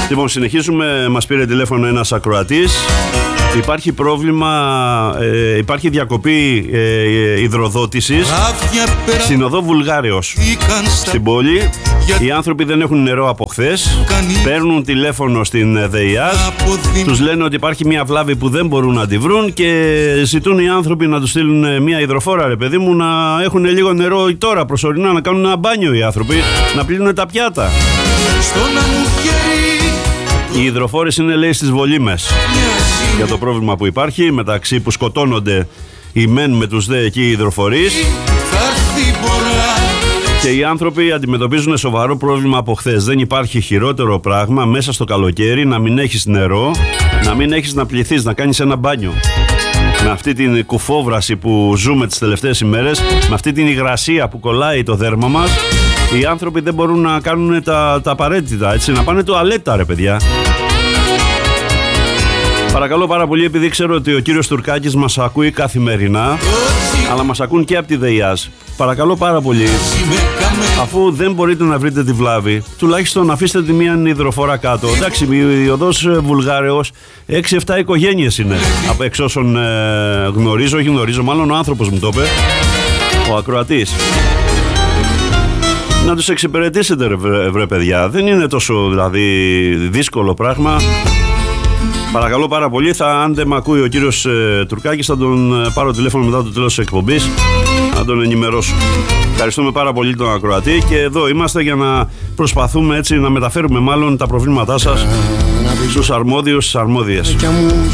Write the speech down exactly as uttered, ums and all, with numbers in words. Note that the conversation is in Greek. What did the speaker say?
Λοιπόν, συνεχίζουμε. Μας πήρε τηλέφωνο ένας ακροατής. Υπάρχει πρόβλημα, ε, υπάρχει διακοπή ε, υδροδότησης στην οδό Βουλγάριος στην πόλη. Οι άνθρωποι δεν έχουν νερό από χθες. Παίρνουν τηλέφωνο στην ΔΕΙΑΣ, τους λένε ότι υπάρχει μια βλάβη που δεν μπορούν να τη βρουν και ζητούν οι άνθρωποι να τους στείλουν μια υδροφόρα, ρε παιδί μου, να έχουν λίγο νερό τώρα προσωρινά, να κάνουν ένα μπάνιο οι άνθρωποι, να πλύνουν τα πιάτα. Οι υδροφόρες είναι, λέει, στις Βολήμες για το πρόβλημα που υπάρχει μεταξύ που σκοτώνονται οι μεν με τους δε εκεί οι υδροφορείς. Και οι άνθρωποι αντιμετωπίζουν σοβαρό πρόβλημα από χθες. Δεν υπάρχει χειρότερο πράγμα μέσα στο καλοκαίρι να μην έχεις νερό, να μην έχεις να πληθείς, να κάνεις ένα μπάνιο. Με αυτή την κουφόβραση που ζούμε τις τελευταίες ημέρες, με αυτή την υγρασία που κολλάει το δέρμα μας, οι άνθρωποι δεν μπορούν να κάνουν τα, τα απαραίτητα, έτσι, να πάνε τουαλέτα, ρε παιδιά. Παρακαλώ πάρα πολύ, επειδή ξέρω ότι ο κύριος Τουρκάκης μας ακούει καθημερινά, αλλά μας ακούν και από τη ΔΕΙΑΣ. Παρακαλώ πάρα πολύ, αφού δεν μπορείτε να βρείτε τη βλάβη, τουλάχιστον αφήστε τη μία υδροφορά κάτω. Εντάξει, η οδός Βουλγάριος έξι εφτά οικογένειες είναι, από εξ όσων ε, γνωρίζω, όχι γνωρίζω, μάλλον ο άνθρωπος μου το είπε, ο ακροατής. Να τους εξυπηρετήσετε, ρε, βρε παιδιά, δεν είναι τόσο δηλαδή δύσκολο πράγμα. Παρακαλώ πάρα πολύ, θα, αν δεν με ακούει ο κύριος ε, Τουρκάκης, θα τον ε, πάρω τηλέφωνο μετά το τέλος της εκπομπής, να τον ενημερώσω. Ευχαριστούμε πάρα πολύ τον ακροατή και εδώ είμαστε για να προσπαθούμε έτσι να μεταφέρουμε μάλλον τα προβλήματά σας στους αρμόδιους, στις αρμόδιες.